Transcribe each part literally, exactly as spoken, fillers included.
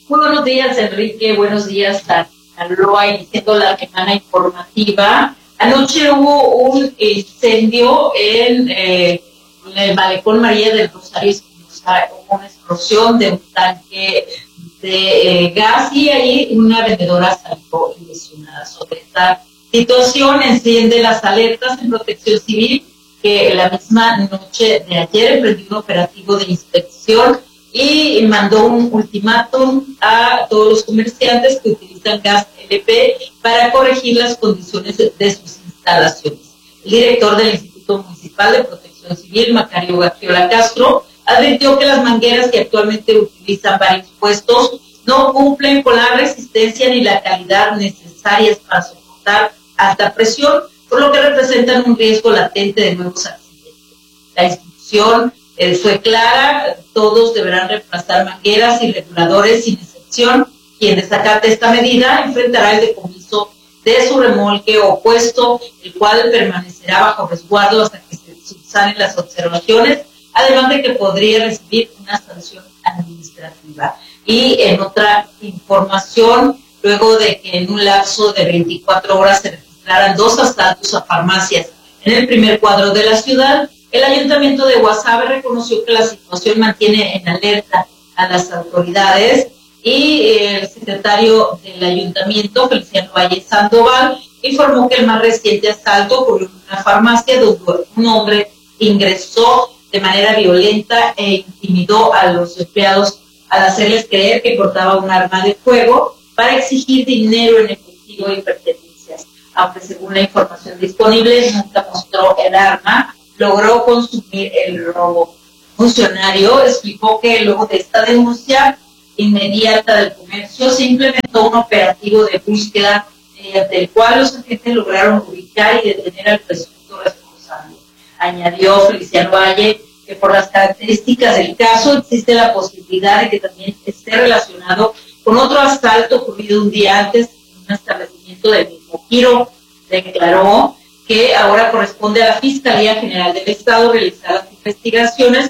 Muy buenos días, Enrique. Buenos días a, a Loa, iniciando la semana informativa. Anoche hubo un incendio en, eh, en el Malecón María del Rosario. Hubo una explosión de un tanque de eh, gas y ahí una vendedora salió lesionada. Sobre esta situación enciende las alertas en Protección Civil, que la misma noche de ayer emprendió un operativo de inspección y mandó un ultimátum a todos los comerciantes que utilizan gas L P para corregir las condiciones de, de sus instalaciones. El director del Instituto Municipal de Protección Civil, Macario Gagiola Castro, advirtió que las mangueras que actualmente utilizan varios puestos no cumplen con la resistencia ni la calidad necesarias para soportar alta presión, por lo que representan un riesgo latente de nuevos accidentes. La instrucción eh, fue clara: todos deberán reemplazar mangueras y reguladores sin excepción. Quien desacate esta medida enfrentará el decomiso de su remolque o puesto, el cual permanecerá bajo resguardo hasta que se subsanen las observaciones, además de que podría recibir una sanción administrativa. Y en otra información, luego de que en un lapso de veinticuatro horas se registraran dos asaltos a farmacias en el primer cuadro de la ciudad, el Ayuntamiento de Guasave reconoció que la situación mantiene en alerta a las autoridades, y el secretario del Ayuntamiento, Feliciano Valle Sandoval, informó que el más reciente asalto ocurrió en una farmacia donde un hombre ingresó de manera violenta e intimidó a los empleados al hacerles creer que portaba un arma de fuego para exigir dinero en efectivo y pertenencias. Aunque según la información disponible nunca mostró el arma, logró consumir el robo. El funcionario explicó que luego de esta denuncia inmediata del comercio se implementó un operativo de búsqueda mediante el cual los agentes lograron ubicar y detener al presunto responsable. Añadió Feliciano Valle que por las características del caso existe la posibilidad de que también esté relacionado con otro asalto ocurrido un día antes en un establecimiento del mismo giro. Declaró que ahora corresponde a la Fiscalía General del Estado realizar las investigaciones,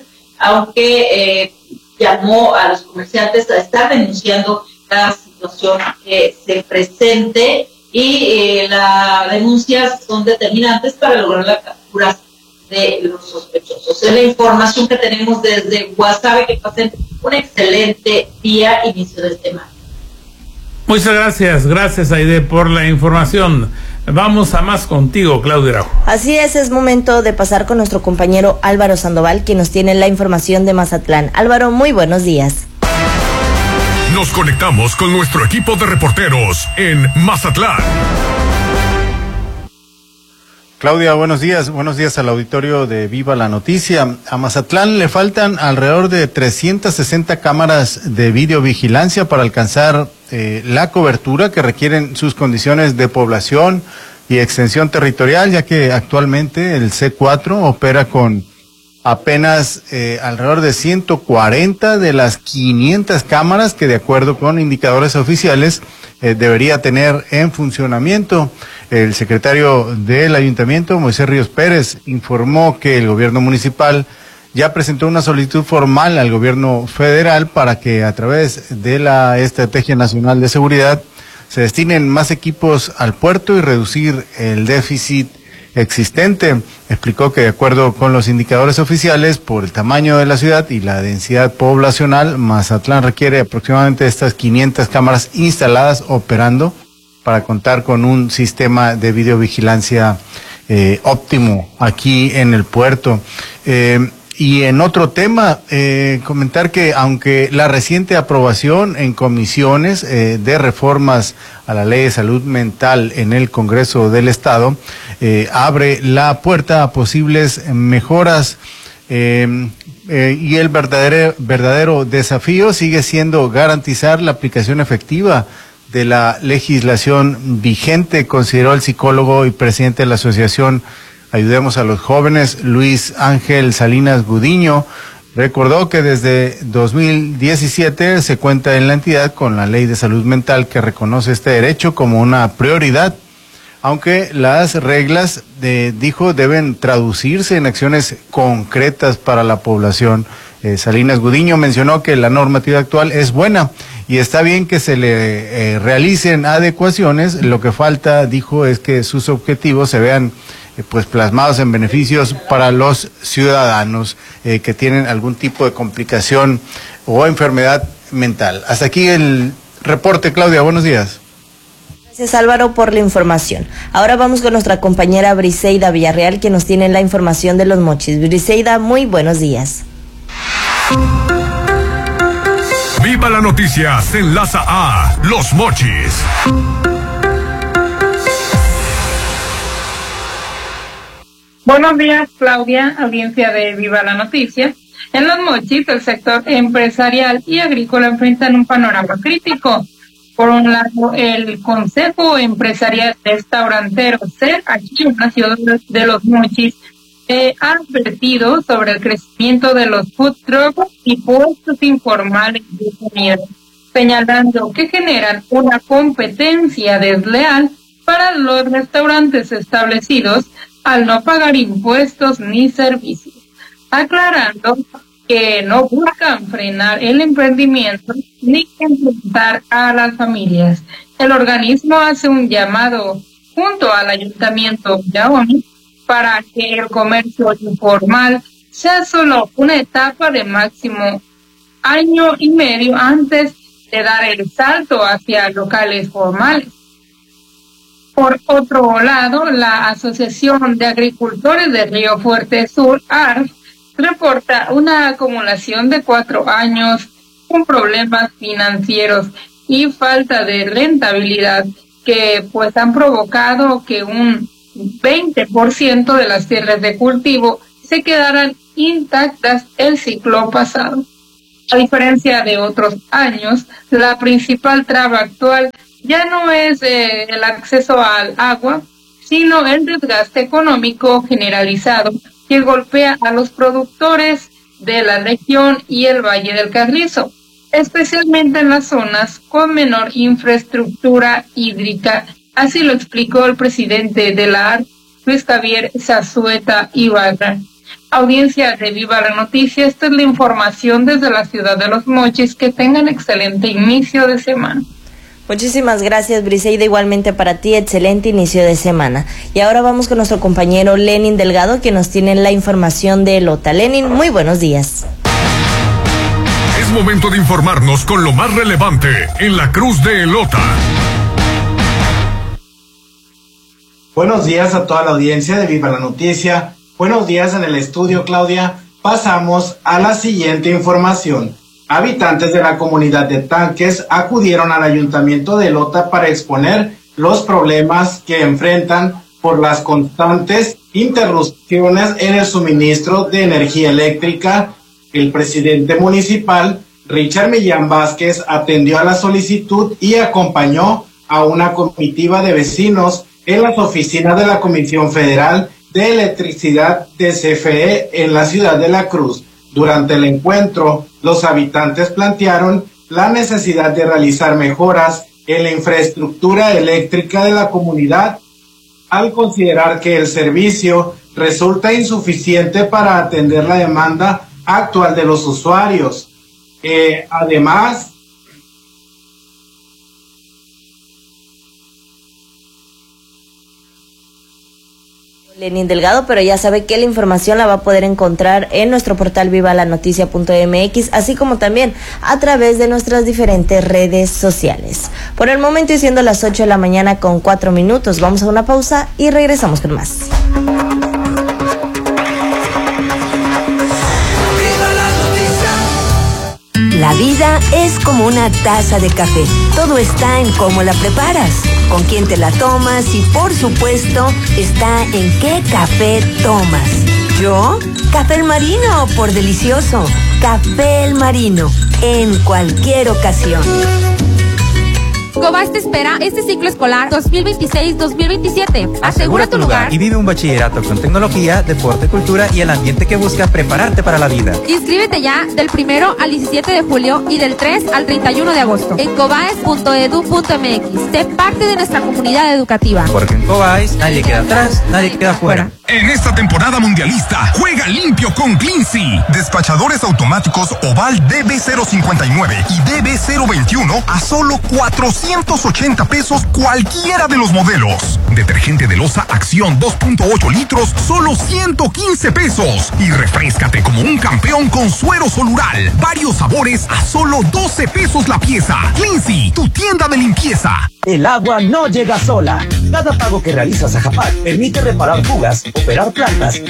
aunque eh, llamó a los comerciantes a estar denunciando cada situación que se presente, y eh, las denuncias son determinantes para lograr la captura de los sospechosos. Es la información que tenemos desde Guasave. Que pasen un excelente día, inicio de semana. Muchas gracias, gracias Aide por la información. Vamos a más contigo, Claudia Araujo. Así es, es momento de pasar con nuestro compañero Álvaro Sandoval, quien nos tiene la información de Mazatlán. Álvaro, muy buenos días. Nos conectamos con nuestro equipo de reporteros en Mazatlán. Claudia, buenos días. Buenos días al auditorio de Viva la Noticia. A Mazatlán le faltan alrededor de trescientas sesenta cámaras de videovigilancia para alcanzar eh, la cobertura que requieren sus condiciones de población y extensión territorial, ya que actualmente el C cuatro opera con apenas eh, alrededor de ciento cuarenta de las quinientas cámaras que, de acuerdo con indicadores oficiales, eh, debería tener en funcionamiento. El secretario del Ayuntamiento, Moisés Ríos Pérez, informó que el gobierno municipal ya presentó una solicitud formal al gobierno federal para que, a través de la Estrategia Nacional de Seguridad, se destinen más equipos al puerto y reducir el déficit existente. Explicó que, de acuerdo con los indicadores oficiales, por el tamaño de la ciudad y la densidad poblacional, Mazatlán requiere aproximadamente estas quinientas cámaras instaladas operando para contar con un sistema de videovigilancia eh, óptimo aquí en el puerto. Eh, y en otro tema, eh, comentar que aunque la reciente aprobación en comisiones eh, de reformas a la Ley de Salud Mental en el Congreso del Estado eh, abre la puerta a posibles mejoras, eh, eh, y el verdadero, verdadero desafío sigue siendo garantizar la aplicación efectiva de la legislación vigente, consideró el psicólogo y presidente de la Asociación Ayudemos a los Jóvenes, Luis Ángel Salinas Gudiño. Recordó que desde dos mil diecisiete se cuenta en la entidad con la Ley de Salud Mental que reconoce este derecho como una prioridad, aunque las reglas, de, dijo, deben traducirse en acciones concretas para la población. Eh, Salinas Gudiño mencionó que la normativa actual es buena y está bien que se le eh, realicen adecuaciones. Lo que falta, dijo, es que sus objetivos se vean eh, pues plasmados en beneficios para los ciudadanos eh, que tienen algún tipo de complicación o enfermedad mental. Hasta aquí el reporte, Claudia, buenos días. Gracias, Álvaro, por la información. Ahora vamos con nuestra compañera Briseida Villarreal, que nos tiene la información de Los Mochis. Briseida, muy buenos días. Viva la noticia, se enlaza a Los Mochis. Buenos días, Claudia, audiencia de Viva la Noticia. En Los Mochis, el sector empresarial y agrícola enfrentan un panorama crítico. Por un lado, el Consejo Empresarial Restaurantero C E R, aquí en la ciudad de Los Mochis, eh, ha advertido sobre el crecimiento de los food trucks y puestos informales de comida, señalando que generan una competencia desleal para los restaurantes establecidos al no pagar impuestos ni servicios, aclarando que no buscan frenar el emprendimiento ni enfrentar a las familias. El organismo hace un llamado junto al Ayuntamiento de Ahome para que el comercio informal sea solo una etapa de máximo año y medio antes de dar el salto hacia locales formales. Por otro lado, la Asociación de Agricultores de Río Fuerte Sur, A R F, reporta una acumulación de cuatro años con problemas financieros y falta de rentabilidad que pues han provocado que un veinte por ciento de las tierras de cultivo se quedaran intactas el ciclo pasado. A diferencia de otros años, la principal traba actual ya no es eh, el acceso al agua, sino el desgaste económico generalizado que golpea a los productores de la región y el Valle del Carrizo, especialmente en las zonas con menor infraestructura hídrica. Así lo explicó el presidente de la A R, Luis Javier Zazueta Ibarra. Audiencia de Viva la Noticia, esta es la información desde la ciudad de Los Mochis. Que tengan excelente inicio de semana. Muchísimas gracias, Briseida, igualmente para ti, excelente inicio de semana. Y ahora vamos con nuestro compañero Lenin Delgado, que nos tiene la información de Elota. Lenin, muy buenos días. Es momento de informarnos con lo más relevante en la Cruz de Elota. Buenos días a toda la audiencia de Viva la Noticia. Buenos días en el estudio, Claudia. Pasamos a la siguiente información. Habitantes de la comunidad de Tanques acudieron al ayuntamiento de Elota para exponer los problemas que enfrentan por las constantes interrupciones en el suministro de energía eléctrica. El presidente municipal, Richard Millán Vázquez, atendió a la solicitud y acompañó a una comitiva de vecinos en las oficinas de la Comisión Federal de Electricidad de C F E en la ciudad de La Cruz. Durante el encuentro, los habitantes plantearon la necesidad de realizar mejoras en la infraestructura eléctrica de la comunidad, al considerar que el servicio resulta insuficiente para atender la demanda actual de los usuarios. Eh, además, Lenin Delgado, pero ya sabe que la información la va a poder encontrar en nuestro portal viva la noticia punto m x, así como también a través de nuestras diferentes redes sociales. Por el momento, y siendo las ocho de la mañana con cuatro minutos, vamos a una pausa y regresamos con más. La vida es como una taza de café. Todo está en cómo la preparas, con quién te la tomas y, por supuesto, está en qué café tomas. ¿Yo? Café El Marino, por delicioso. Café El Marino, en cualquier ocasión. Cobas te espera este ciclo escolar dos mil veintiséis dos mil veintisiete. Asegura tu lugar y vive un bachillerato con tecnología, deporte, cultura y el ambiente que busca prepararte para la vida. Inscríbete ya del primero al diecisiete de julio y del tres al treinta y uno de agosto en cobaes punto edu punto m x. Sé parte de nuestra comunidad educativa. Porque en Cobaes nadie queda atrás, nadie queda fuera. En esta temporada mundialista, juega limpio con Cleansy. Despachadores automáticos Oval D B cero cincuenta y nueve y D B cero veintiuno a solo cuatrocientos ochenta pesos cualquiera de los modelos. Detergente de loza Acción dos punto ocho litros, solo ciento quince pesos. Y refréscate como un campeón con suero solural. Varios sabores a solo doce pesos la pieza. Cleansy, tu tienda de limpieza. El agua no llega sola. Cada pago que realizas a Japac permite reparar fugas, operar plantas